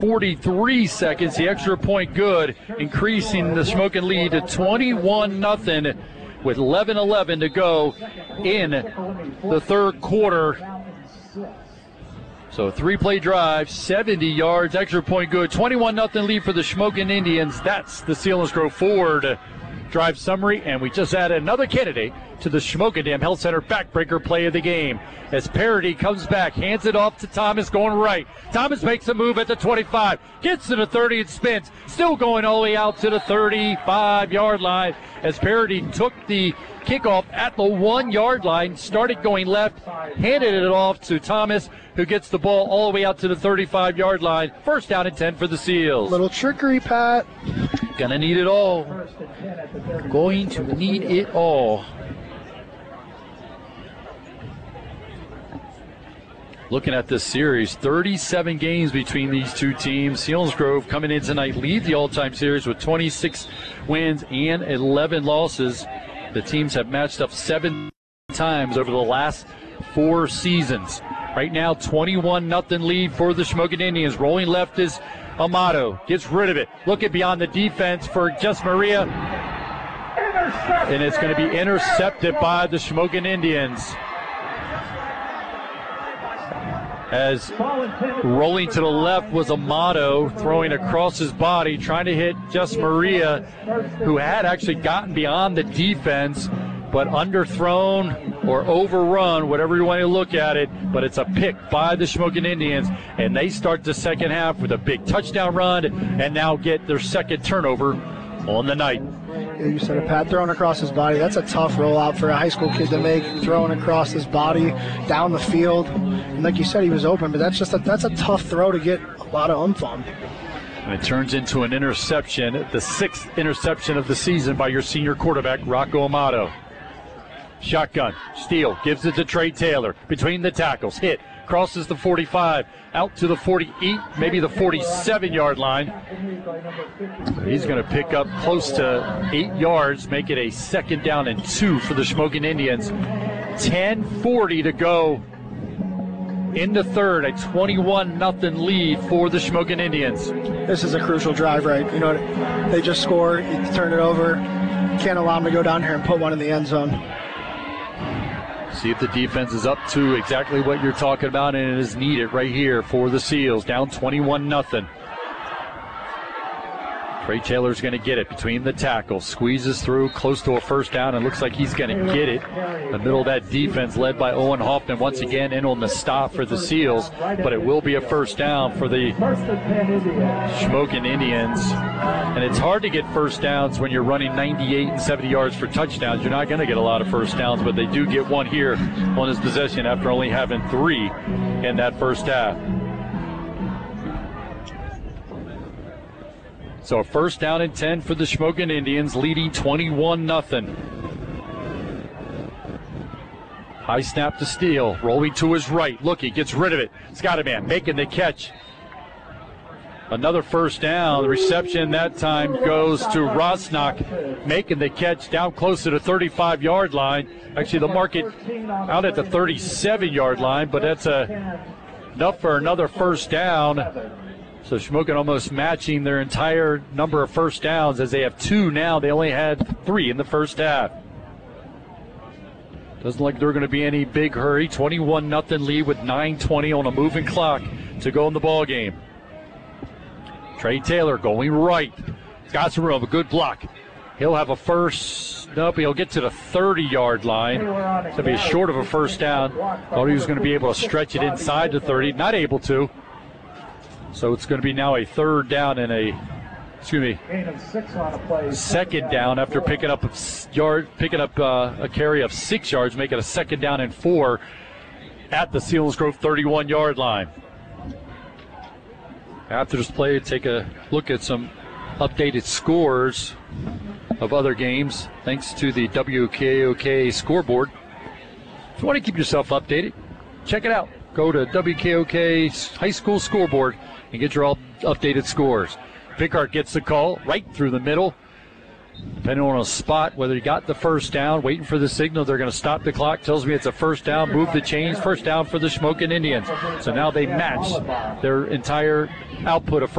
43 seconds. The extra point good, increasing the Shamokin lead to 21-0 with 11:11 to go in the third quarter. So 3-play drive, 70 yards, extra point good, 21-0 lead for the Shamokin Indians. That's the Selinsgrove Ford drive summary, and we just added another candidate to the Shamokin Dam Health Center backbreaker play of the game. As Parody comes back, hands it off to Thomas going right. Thomas makes a move at the 25, gets to the 30 and spins, still going all the way out to the 35-yard line as Parody took the kickoff at the 1-yard line, started going left, handed it off to Thomas, who gets the ball all the way out to the 35-yard line. First down and 10 for the Seals. Little trickery, Pat. Gonna need it all. Going to need it all. Looking at this series, 37 games between these two teams. Selinsgrove coming in tonight lead the all-time series with 26 wins and 11 losses. The teams have matched up 7 times over the last 4 seasons. Right now, 21-0 lead for the Shamokin Indians. Rolling left is Amato. Gets rid of it. Looking beyond the defense for Jess Maria. And it's going to be intercepted by the Shamokin Indians. As rolling to the left was Amato, throwing across his body, trying to hit Jess Maria, who had actually gotten beyond the defense, but underthrown or overrun, whatever you want to look at it. But it's a pick by the Shamokin Indians, and they start the second half with a big touchdown run and now get their second turnover on the night. Yeah, you said it, Pat, throwing across his body. That's a tough rollout for a high school kid to make, throwing across his body down the field. And like you said, he was open, but that's a tough throw to get a lot of oomph on. And it turns into an interception, the 6th interception of the season by your senior quarterback, Rocco Amato. Shotgun, steal, gives it to Trey Taylor. Between the tackles, hit, crosses the 45, out to the 48, maybe the 47-yard line. He's going to pick up close to 8 yards, make it a second down and 2 for the Shamokin Indians. 10:40 to go in the third, a 21-0 lead for the Shamokin Indians. This is a crucial drive, right? You know, they just score, you turn it over, can't allow them to go down here and put one in the end zone. See if the defense is up to exactly what you're talking about, and it is needed right here for the Seals, down 21-0. Trey Taylor's going to get it between the tackles, squeezes through close to a first down, and looks like he's going to get it. The middle of that defense led by Owen Hoffman once again in on the stop for the Seals, but it will be a first down for the Shamokin Indians. And it's hard to get first downs when you're running 98 and 70 yards for touchdowns. You're not going to get a lot of first downs, but they do get one here on this possession after only having 3 in that first half. So a first down and 10 for the Shamokin Indians, leading 21-0. High snap to Steele, rolling to his right. Look, he gets rid of it. Scottyman making the catch. Another first down. The reception that time goes to Rosnock, making the catch down close to the 35-yard line. Actually, they'll mark it out at the 37-yard line, but that's enough for another first down. So Shamokin almost matching their entire number of first downs as they have 2 now. They only had 3 in the first half. Doesn't look like they're going to be any big hurry. 21-0 lead with 9:20 on a moving clock to go in the ball game. Trey Taylor going right. He's got some room, a good block. He'll have a first. Nope, he'll get to the 30-yard line. It's going to be short of a first down. Thought he was going to be able to stretch it inside the 30. Not able to. So it's going to be now a third down and a second down after picking up a carry of 6 yards, make it a second down and 4 at the Selinsgrove 31-yard line. After this play, take a look at some updated scores of other games thanks to the WKOK scoreboard. If you want to keep yourself updated, check it out. Go to WKOK High School Scoreboard and get your all updated scores. Pickard gets the call right through the middle. Depending on a spot, whether he got the first down, waiting for the signal, they're going to stop the clock. Tells me it's a first down, move the chains, first down for the Shamokin Indians. So now they match their entire output of